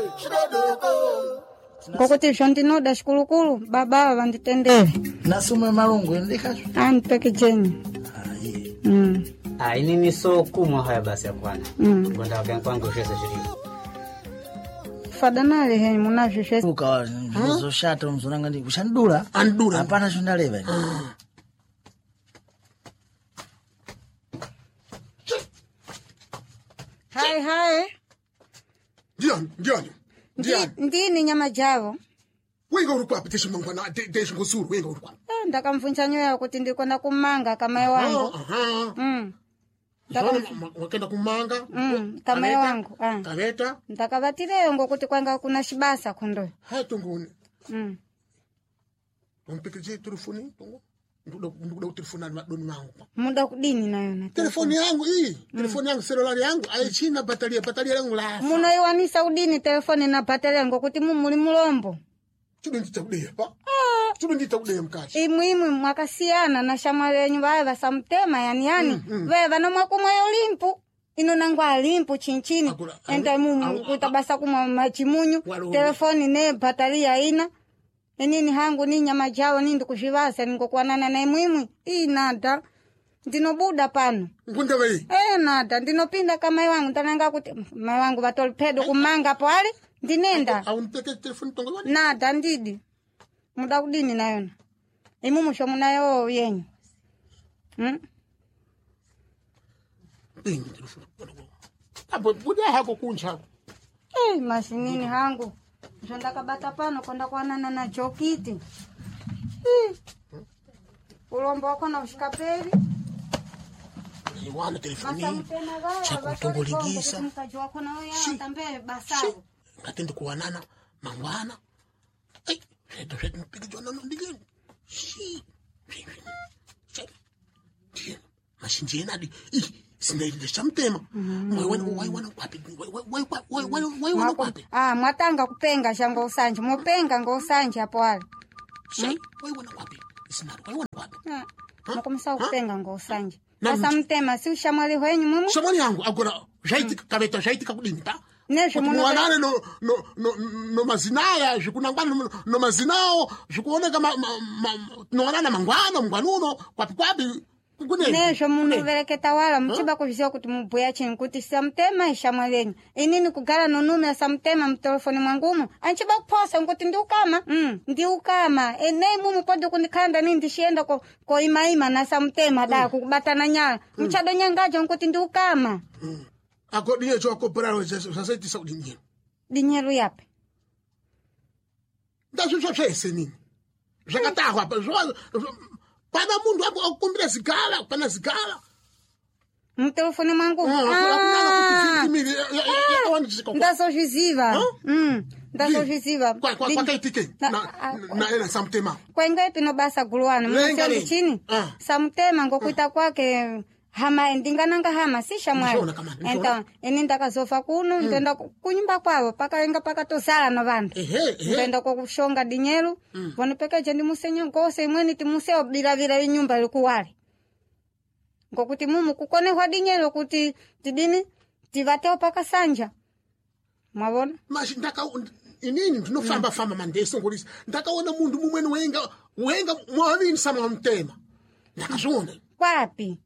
Ngokuti ndinoda shikulukulu baba vanditendere. Nasuma malungu ndikasho. Anipeke jeni. Inini so kumwa haya basi hapana. Kwenda kwangu shese shirika. Fadanale henyi munavyo shese. Ukawa mzo shata mzonanga ndi kushandula. Andula. Hapana shundaleva. Hai. Ndiani. Ndini nyama javo. Wenga urukwapi tesho mangwana tesho ngosuru wenga urukwapi. Ndakamfuncha nyoya kuti ndikwenda kumanga kamae wangu. Wakenda kumanga. Kamae wangu. Kaveta. Ndakavatireyo ngokuti kwanga kuna shibasa kondo. Tunguni. Mpeke telefoni tongo. Ndukuda telefoni madoni mangu. Muda kudini nayo na. Telefoni yangu hii. Telefoni yangu cellular yangu aichina bataria yangu la. Muno iwanisa udini telefoni na bataria ngokuti mumuli mulombo. Chudo nditakudeya pa. Chudo nditakudeya mkachi. Imuimu mwakasiana na shamale nyumba basamtema yani. Veva no mwakumwa Olimpo. Ino nangwa Olimpo chinchini. Enta mumu kutabasa kumwa machimunyu. Telefoni ne bataria ina. Enini hangu ni nyama jao ni ndikushivasa ningokwanana na imwimwi. Nada. Ndinobuda pano. Ngunda wei. Nada. Ndinopinda kama wangu. Ntananga kuti mai wangu batolpedo kumanga pale. Ndinenda. Aunipeke telefoni tongo wani? Nada ndidi. Muda kudini na yona. Imumusho munayo yenyu. Bingi telefoni. Apo buda hako kuncha. Masinini hangu. Jonda kabata pano konda kwanana na jokiti. Ulombo wako na ushikapeli. Wana telefoni. Chako tongoligisa. Mkaji wako na wewe atambe basao. Ngatende kuwanana mangwana. Sheto mpige jona ndigeni. Mashinjena di. Sindaidile chamtema. Wana kwapi. Wana kwapi. Mwatanga kupenga shango usanje. Mwapenga ngo usanje hapo wale. Wana kwapi. Sinari wana kwapi. Mwakomisa kupenga ngo usanje. Asa mtema si ushamwali wenyu mumu. Shamwali yangu agora jaiti kabeta jaiti kakudini ta. Nesho muno wanane no mazinaya jikunangwana no mazinao jikuoneka no wanana mangwana mngwanuno kwapi Nesho muno vereketa wala mchiba kuvizio kuti mubuya chini kuti samtema ishamwalenyu. Inini kugala nonume samtema mtelefoni mwangumu. Anchiba kuposa nkuti ndiukama. Ndiukama. Enei mumu podo kunikanda nindi shienda ko ima na samtema da kukubata na nyala. Mchado nyangajo nkuti ndiukama. Ako diye cho koperaro sasa iti sa dinheiro. Dinheiro yapi? Ndacho chese nini? Jakatahwa pana mundu hapo kumbira sigala, pana sigala. Mtelefoni mwangu. Ndasojiziva. Ndasojiziva. Kwa kaitike na ena samtema. Kwa ingeti no basa guluana. Mwenye chini. Samtema ngokuita kwake hama ndingananga hama sisha mwali. Enta ndaka sofa kuno ndenda kunyumba kwao paka tosala na vantu. Ndenda kushonga dinheiro. Vanopeka ndi musenya ngose imweni timuseo biravira inyumba likuwali. Ngokuti mumu kukone kwa dinheiro kuti tidini tivateo paka sanja. Mwabona? Mas ndaka inini ndinofamba mandeso ngolisi. Ndakaona mundu mumweni wenga mwavini sama mtema. Ndakazona. Kwapi?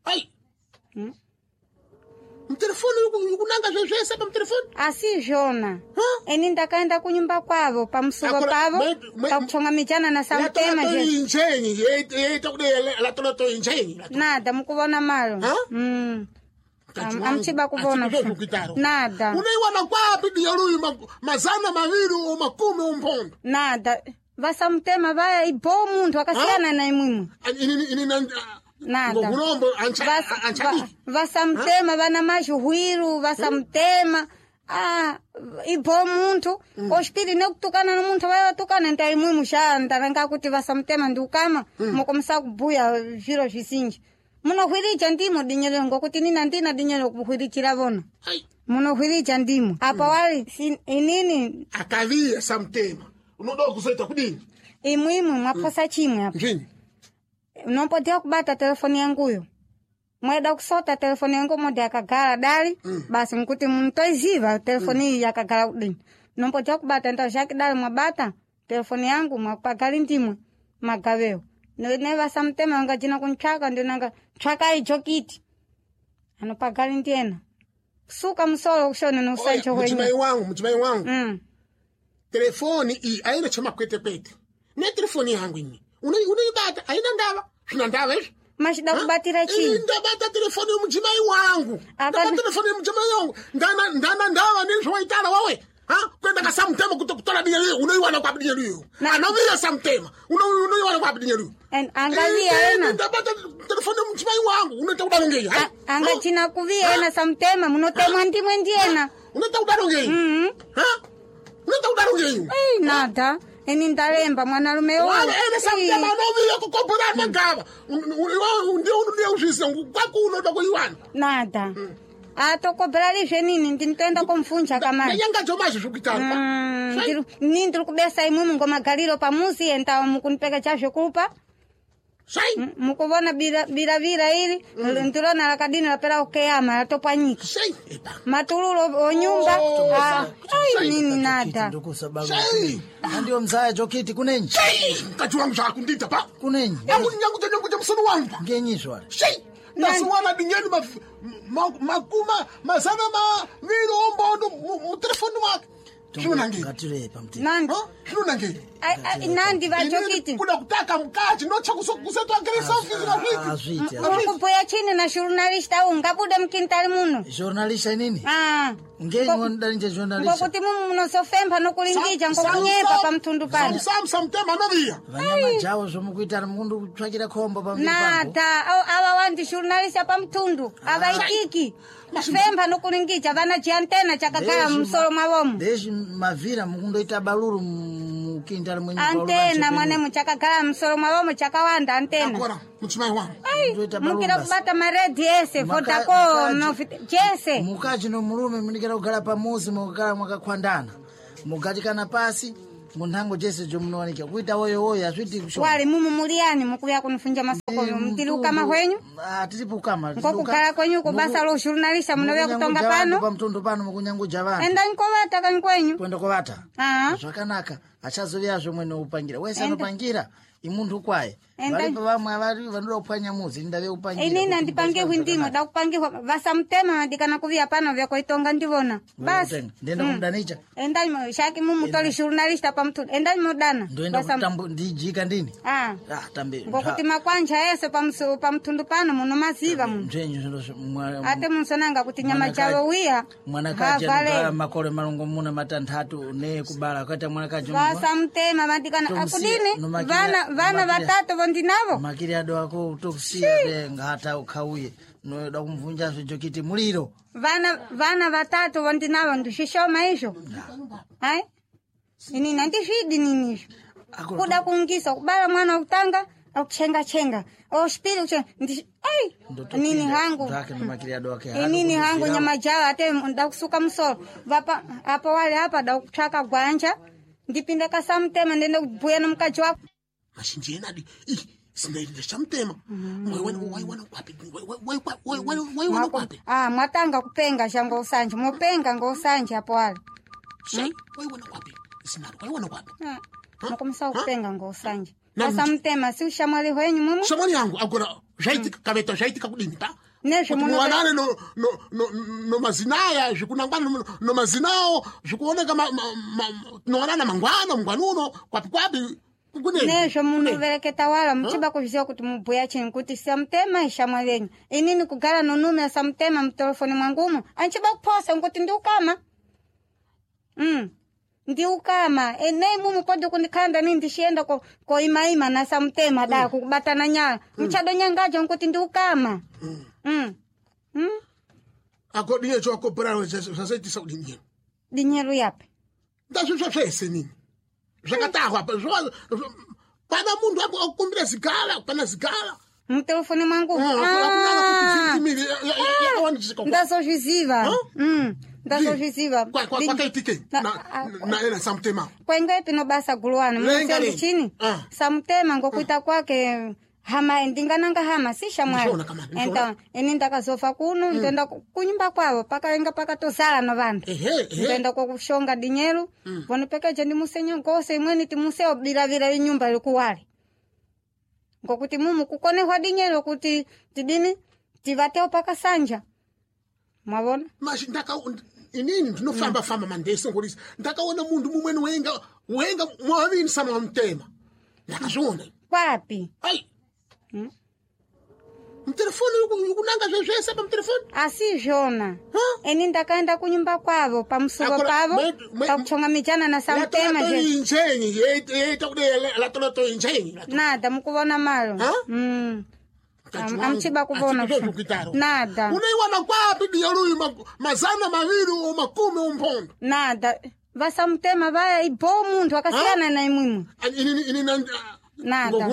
Mtelefoni yukunanga zvezvese pa mtelefoni? Asi jona. Eni ndakaenda kunyumba kwavo pamusuko pavo pakuchonga mijana na samtema je. Injenyi yeta kude latoloto injenyi. Nada mukubona malo. Amchiba kubona. Nada. Unaiwana kwapi diyaluyu mazana maviri o makumi umpondo? Nada. Vasamtema vaya ibo muntu akasiana na imwimu. Inina nada. Ngurombo anchaki. Vasamtema vana majuhiru, vasamtema. Ibo muntu. Oshpili ne kutukana na muntu vaya tukana nta imwimu shanda. Nanga kuti vasamtema ndukama. Mokomisa kubuya viro visinji. Muno huirija ndimo dinyelo ngokuti nina ndina dinyelo kuhuirikira bona. Muno huirija ndimo. Apa wali inini akavia samtema. Unodo kusaita kudini. Imwimu mwaposa chimwe hapa. Njini. Unopotea kubata telefoni yanguyo. Mweda kusota telefoni yangu mwede yakagala dali. Basi mkuti mtoiziva telefoni yakagala udini. nompotea kubata nta shakidale mwabata telefoni yangu mwapagali ndimwe magaveo neva samtema wanga jina kunchaka ndinanga chaka icho kiti anopagali ndiena suka msolo kushone no sancho kwenye mchimai wangu telefoni hii aina chama kwete ne telefoni yangu ini unaibata aina ndava shina ndava hivi mashida kubatira chini ndabata telefoni mchimai wangu ndabata telefoni mchimai wangu ndana ndava nilishwaitana wawe kwenda ka samtema kutola dinya leo unaiwana kwa dinya leo anavia samtema unaiwana kwa dinya leo angalia ena ndabata telefoni mchimai wangu unataka udalongea angachina kuvia ena samtema munotema ndimwe ndiena unataka udalongea unataka udalongea nada eni ndalemba mwanalume wale ene samtema anavia kukompora magava ndio ushisa kwako unoda kuiwana nada atokobelalishe nini ndintenda kumfunja kamani yanga jomaje zvikutanga ndiri kubesa imumu ngomagaliro pamuzi enta mukunipeka chasho kupa sai mukubona bila ili ndirona lakadini lapela ukeyama latopanyika sai matululo onyumba nini nada sai ndio mzaya jokiti kunenyi sai kati wangu zakundita pa kunenyi nyangu msono wangu ngenyishwa sai nasuwana dinyeni makuma mazana viro ombondo mu telefoni wake nandi vachokiti kuna kutaka mkachi nocha kusetu agresa ofisi na kupoya chini na journalista ungabuda mkintali muno journalista nini ngenyi ndanje journalista ngokuti muno sofemba nokulingija ngokunyepa pa mtundu pano samtema novia vanyama jawo zomukuita mundu kutsvakira khombo pa mtundu nata awa wandi journalista pa mtundu avaitiki femba nokulingija vana chiantena chakakala msolo mwawomo deshi mavira mukundoita baluru mukintali mwenye antena mwane muchakakala msolo mwawomo chakawanda antena akora mchimai wangu mukira kubata maredi ese Vodacom jese mukaji no mulume munikira kugala pamuzi mukakala mwakakhwandana mugatikana pasi munhango jese jomunowanika kuita woyo azviti kusho wali mumu muliani mukuya kunifunja masoko mtili ukama kwenyu tilipo ukama ngokugala kwenyu kubasa lo journalista munowe kutonga pano pa mtundu pano mukunyanguja vana enda nkovata kankwenyu kwenda kovata zvakanaka achazoviyazvo mwene upangira wese anopangira imuntu kwaye varipo vamwe avari vanoda kupwanya muzi ndave upangira inini andipange hwindimo da kupangirwa vasamtema madikana kuvia pano vyakoitonga ndivona basi ndenda kumdanicha endani shaki mumutoli journalista pa mtundu endani modana ndoenda kutambo ndijika ndini tambe ngokuti makwanja ese pa mtundu pano muno maziva muno mjenyu ate munsonanga kuti nyama chawo wiya mwanakaji anogala makole malungo muna matanthatu ne kubala kwata mwanakaji vasamtema madikana akudini vana vatatu vondinavo makiri ado ako utokusiya denga hata ukhauye noda kumvunja zvojokiti muliro vana vatatu vondinavo ndishishoma izvo hai ini nandifidi ninisho kuda kungisa kubala mwana utanga akuchenga ospiri kuchenga nini hangu nini hangu nyama jawa ate ndakusuka msolo vapa apo wale hapa ndakuchaka gwanja ndipinda kasamtema ndende kubuya nomkaji wako mashinji enadi sindairira chamtema waiwana kwapi waiwana kwapi mwatanga kupenga shango usanje mopenga ngo usanje hapo wale waiwana kwapi sinado waiwana kwapi mukomisa kupenga ngo usanje kasamtema si ushamwali hwenyu mumu shamwali yangu agora jaitika kabeta jaitika kudini ta nesho muno wanane no mazinaya zvikunangwana no mazinao zvikuoneka noonana mangwanuno kwapi nesho muno vereketa wala mchiba kuviziwa kuti mubuya chini kuti samtema ishamwalenyu inini kugala nonume samtema mtelefoni mwangumu anchiba kuposa nkuti ndiukama enei mumu kodi kundikanda nini ndishienda ko imaima na samtema da kukubatana nyala mchado nyangajo nkuti ndiukama ako dinyecho akopera sasaiti saudinye dinyeru yape ndazvese nini zvakatahwa pana mundu akukumbira zigala pana zigala mtelefoni mwangu ndazozviziva ndazozviziva kwakaitike na ena samtema kwengepi no basa guluwana mseli chini samtema ngokuita kwake hama ndingananga hama sisha mwali enta eni ndakazofa kuno ndenda kunyumba kwavo pakaenga pakatozala no vantu ndenda kushonga dinyeru vono pekeje ndimusenya ngose imweni timuseo bilavira inyumba likuwali ngokuti mumu kukonehwa dinyeru kuti tidini tivateo pakasanja mwavona mashi ndaka inini ndinofamba famba mandese ngolisa ndakaona mundu mumweni wenga mwavini sama wamtema ndakazviona kwapi ai mtelefoni yukunanga zvezvese pa mtelefoni asizvona eni ndakaenda kunyumba kwavo pamusuko pavo pakuchonga mijana na samtema injenyi yeita kuti latoloto injenyi nada mukuvona malo amchiba kuvona nada unaiwana kwapi diyaluyi mazana maviri o makumi umpondo nada vasamtema vaya ibo muntu akasiyana na imwimu nada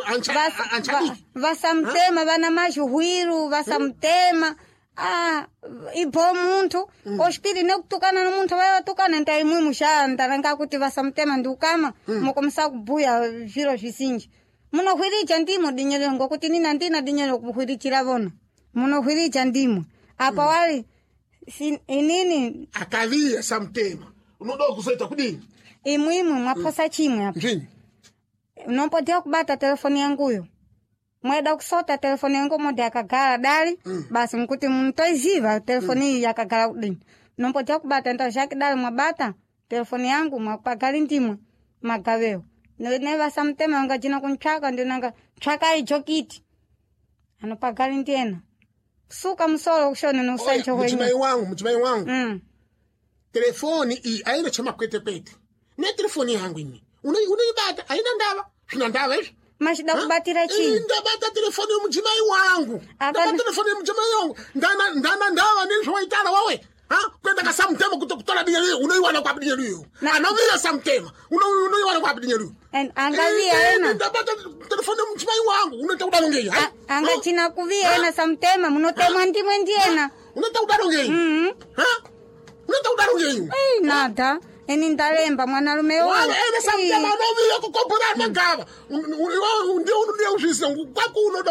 vasamtema vana majuhwiru vasamtema ibo muntu ospiri nekutukana nomuntu vayatukana nta imwimu shandaranga kuti vasamtema ndiukama mukomesa kubuya zviro zvisinji munohwirija ndimo dinyero ngokuti nina ndina dinyero kuhwirichira vona munohwirija ndimo apa wali inini akaviya samtema unoda kuzoita kudini imwimu mwaposa chimwe apa unopotea kubata telefoni yanguyo mweda kusota telefoni yangu mode akagala dali basi mkuti mtoiziva telefoni hii yakagala kudini unopotea kubata nta shaki dali mwabata telefoni yangu mwapagali ndimwe magaveo neva samtema wanga jina kunchaka ndinanga chaka ijokiti anopagali ndiena suka msolo kushone no usancho wenye mchimai wangu telefoni hii aina chama kwete ne telefoni yangu ini unaibata aina ndava shina ndava hivi mashida kubatira chini ndabata telefoni mchimai wangu ndabata telefoni mchimai wangu ndana ndava nilishwaitala wawe kwenda ka samtema kutola dinyo unaiwana kwa dinyo anavira samtema unaiwana kwa dinyo angavia ena ndabata telefoni mchimai wangu unata udalongea angachina kuvia ena samtema munotema ndimwe ndiena unata udalongea unata udalongea nada eni ndalemba mwanalume wale ena samtema anavira kukompora magava ndio uzisa kwako unoda